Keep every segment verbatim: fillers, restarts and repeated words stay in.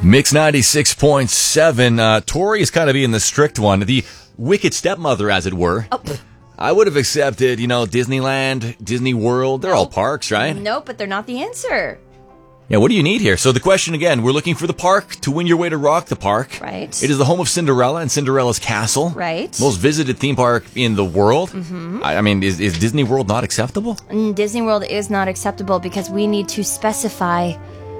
Mix ninety-six point seven. Uh, Tori is kind of being the strict one, the wicked stepmother, as it were. Oh. I would have accepted, you know, Disneyland, Disney World. They're no. all parks, right? No, but they're not the answer. Yeah, what do you need here? So the question again, we're looking for the park to win your way to Rock the Park. Right. It is the home of Cinderella and Cinderella's Castle. Right. Most visited theme park in the world. Mm-hmm. I, I mean, is, is Disney World not acceptable? And Disney World is not acceptable because we need to specify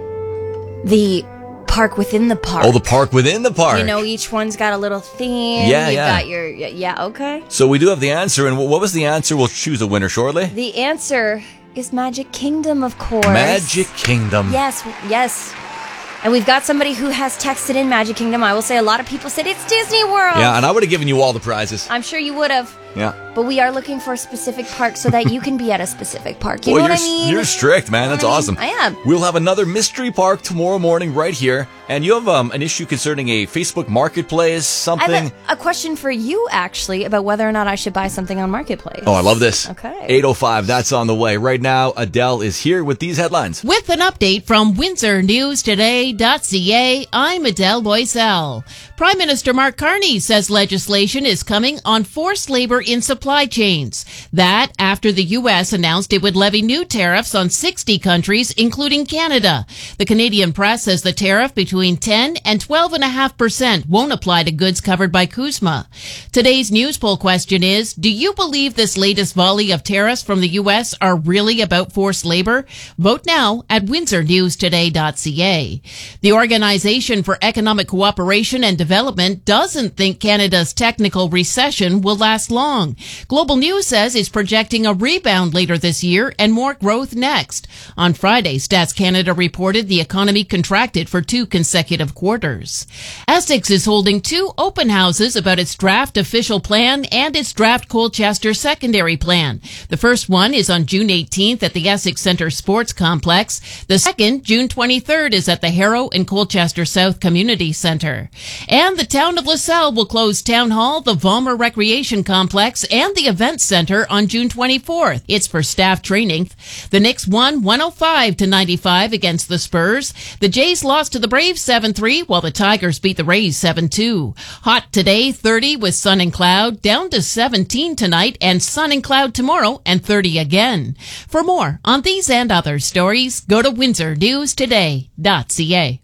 the park within the park. Oh, the park within the park. You know, each one's got a little theme. Yeah, You've yeah. got your, yeah, okay. So we do have the answer, and what was the answer? We'll choose a winner shortly. The answer is Magic Kingdom, of course. Magic Kingdom. Yes, yes. And we've got somebody who has texted in Magic Kingdom. I will say a lot of people said it's Disney World. Yeah, and I would have given you all the prizes. I'm sure you would have. Yeah. But we are looking for a specific park so that you can be at a specific park. You Boy, know what you're, I mean? You're strict, man. That's I mean, awesome. I am. We'll have another mystery park tomorrow morning right here. And you have um, an issue concerning a Facebook Marketplace, something. I have a, a question for you, actually, about whether or not I should buy something on Marketplace. Oh, I love this. Okay. eight oh five, that's on the way. Right now, Adele is here with these headlines. With an update from Windsor News Today dot C A, I'm Adele Loisel. Prime Minister Mark Carney says legislation is coming on forced labor in supply chains. That after the U S announced it would levy new tariffs on sixty countries, including Canada. The Canadian press says the tariff between ten and twelve point five percent won't apply to goods covered by CUSMA. Today's news poll question is, do you believe this latest volley of tariffs from the U S are really about forced labor? Vote now at Windsor News Today dot C A. The Organization for Economic Cooperation and Development doesn't think Canada's technical recession will last long. Global News says it's projecting a rebound later this year and more growth next. On Friday, Stats Canada reported the economy contracted for two consecutive quarters. Essex is holding two open houses about its draft official plan and its draft Colchester secondary plan. The first one is on June eighteenth at the Essex Centre Sports Complex. The second, June twenty-third, is at the Harrow and Colchester South Community Centre. And the town of LaSalle will close Town Hall, the Vollmer Recreation Complex, and the Event Centre on June twenty-fourth. It's for staff training. The Knicks won one oh five to ninety-five against the Spurs. The Jays lost to the Braves seven three, while the Tigers beat the Rays seven two. Hot today, thirty with sun and cloud, down to seventeen tonight, and sun and cloud tomorrow, and thirty again. For more on these and other stories, go to Windsor News Today dot C A.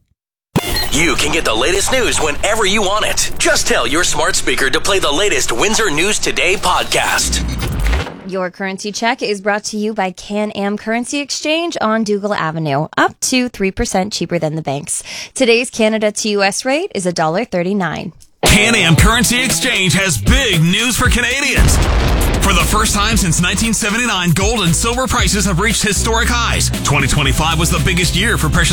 You can get the latest news whenever you want it. Just tell your smart speaker to play the latest Windsor News Today podcast. Your currency check is brought to you by Can-Am Currency Exchange on Dougal Avenue, up to three percent cheaper than the banks. Today's Canada to U S rate is one dollar thirty-nine. Can-Am Currency Exchange has big news for Canadians. For the first time since nineteen seventy-nine, gold and silver prices have reached historic highs. twenty twenty-five was the biggest year for precious